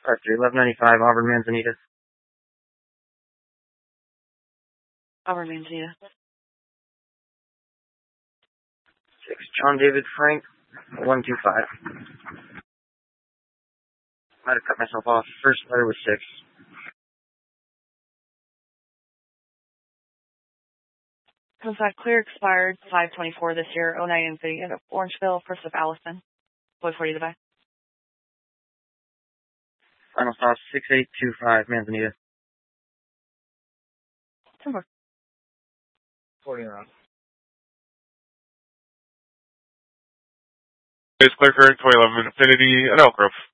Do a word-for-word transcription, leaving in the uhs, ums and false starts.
Five three, eleven ninety-five, Auburn Manzanita. Auburn Manzanita. Six, John David Frank, one two five. Might have cut myself off. First letter was six. Comes back clear, expired five twenty-four this year, oh nine Infinity, out of Orangeville, first of Allison. Boy forty to buy. Final stop, six eight two five, Manzanita. Timber. forty around. It's clear for twelve eleven Infinity at Elk Grove.